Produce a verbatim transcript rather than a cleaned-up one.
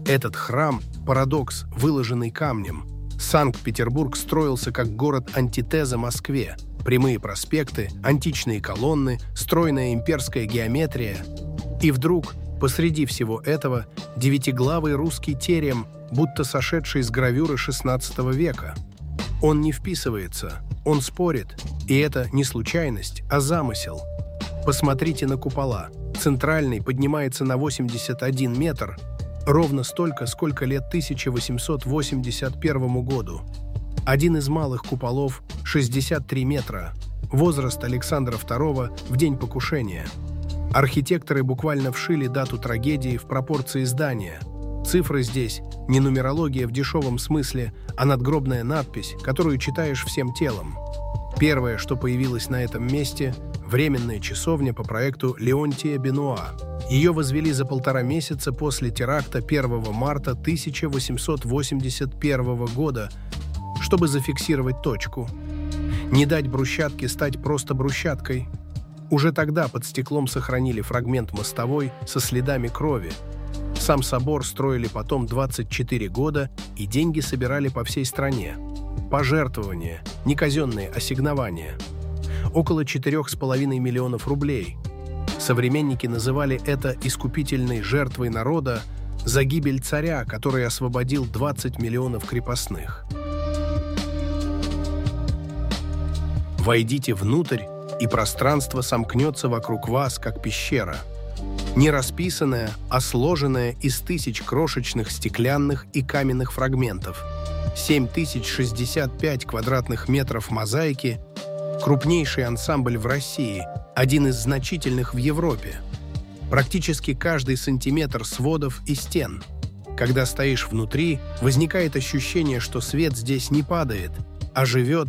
Этот храм – парадокс, выложенный камнем. Санкт-Петербург строился как город-антитеза Москве. Прямые проспекты, античные колонны, стройная имперская геометрия. И вдруг, посреди всего этого, девятиглавый русский терем, будто сошедший с гравюры шестнадцатого века. Он не вписывается, он спорит, и это не случайность, а замысел. Посмотрите на купола. Центральный поднимается на восемьдесят один метр, ровно столько, сколько лет тысяча восемьсот восемьдесят первому году. Один из малых куполов – шестьдесят три метра, возраст Александра второго в день покушения. Архитекторы буквально вшили дату трагедии в пропорции здания. Цифры здесь не нумерология в дешевом смысле, а надгробная надпись, которую читаешь всем телом. Первое, что появилось на этом месте – временная часовня по проекту Леонтия Бенуа. Ее возвели за полтора месяца после теракта первого марта тысяча восемьсот восемьдесят первого года, чтобы зафиксировать точку. Не дать брусчатке стать просто брусчаткой. Уже тогда под стеклом сохранили фрагмент мостовой со следами крови. Сам собор строили потом двадцать четыре года, и деньги собирали по всей стране. Пожертвования, не казенные ассигнования. Около четырех с половиной миллионов рублей. Современники называли это искупительной жертвой народа за гибель царя, который освободил двадцать миллионов крепостных. Войдите внутрь, и пространство сомкнется вокруг вас, как пещера. Не расписанная, а сложенная из тысяч крошечных стеклянных и каменных фрагментов. семь тысяч шестьдесят пять квадратных метров мозаики – крупнейший ансамбль в России, один из значительных в Европе. Практически каждый сантиметр сводов и стен. Когда стоишь внутри, возникает ощущение, что свет здесь не падает, а живет